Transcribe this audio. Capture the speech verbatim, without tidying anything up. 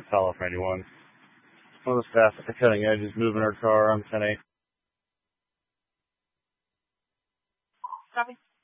South ninety-one. One of the staff at the cutting edge is moving her car on ten eight. Copy.